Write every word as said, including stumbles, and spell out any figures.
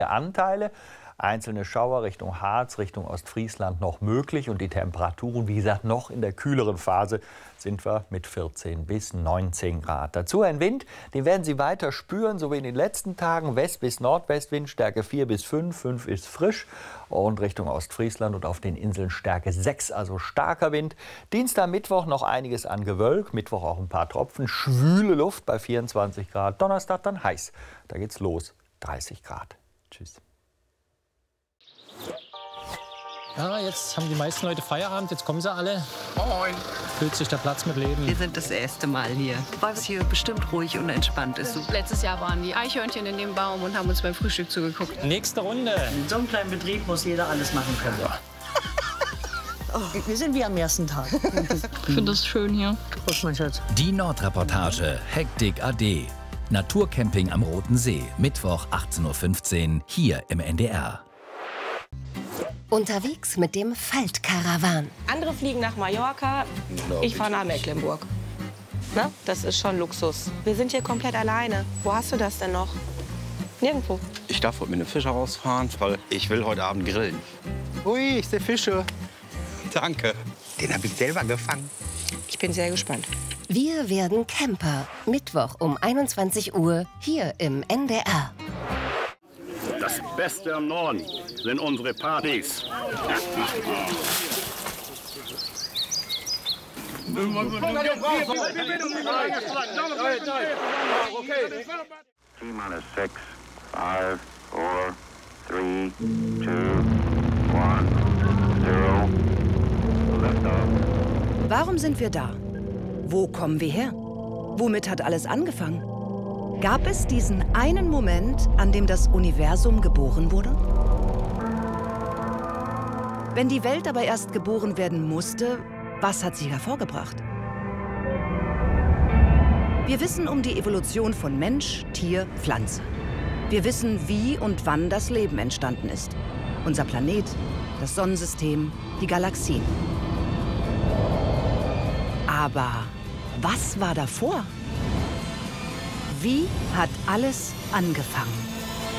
Anteile. Einzelne Schauer Richtung Harz, Richtung Ostfriesland noch möglich. Und die Temperaturen, wie gesagt, noch in der kühleren Phase sind wir mit vierzehn bis neunzehn Grad. Dazu ein Wind, den werden Sie weiter spüren, so wie in den letzten Tagen. West- bis Nordwestwind, Stärke vier bis fünf, fünf ist frisch. Und Richtung Ostfriesland und auf den Inseln Stärke sechs, also starker Wind. Dienstag, Mittwoch noch einiges an Gewölk, Mittwoch auch ein paar Tropfen, schwüle Luft bei vierundzwanzig Grad. Donnerstag dann heiß, da geht's los, dreißig Grad. Tschüss. Ja, jetzt haben die meisten Leute Feierabend, jetzt kommen sie alle. Moin. Füllt sich der Platz mit Leben. Wir sind das erste Mal hier, weil es hier bestimmt ruhig und entspannt ist. Letztes Jahr waren die Eichhörnchen in dem Baum und haben uns beim Frühstück zugeguckt. Nächste Runde. In so einem kleinen Betrieb muss jeder alles machen können. Oh, wir sind wie am ersten Tag. Ich finde das schön hier. Prost, mein Schatz. Die Nordreportage, Hektik A D. Naturcamping am Roten See, Mittwoch achtzehn Uhr fünfzehn, hier im N D R. Unterwegs mit dem Faltkarawan. Andere fliegen nach Mallorca, ich fahre nach Mecklenburg. Na, das ist schon Luxus. Wir sind hier komplett alleine. Wo hast du das denn noch? Nirgendwo. Ich darf heute mit einem Fischer rausfahren, weil ich will heute Abend grillen. Ui, ich sehe Fische. Danke. Den habe ich selber gefangen. Ich bin sehr gespannt. Wir werden Camper. Mittwoch um einundzwanzig Uhr hier im N D R. Das Beste am Norden sind unsere Partys. T-minus six, five, four, three, two, one, zero. Warum sind wir da? Wo kommen wir her? Womit hat alles angefangen? Gab es diesen einen Moment, an dem das Universum geboren wurde? Wenn die Welt aber erst geboren werden musste, was hat sie hervorgebracht? Wir wissen um die Evolution von Mensch, Tier, Pflanze. Wir wissen, wie und wann das Leben entstanden ist. Unser Planet, das Sonnensystem, die Galaxien. Aber was war davor? Wie hat alles angefangen?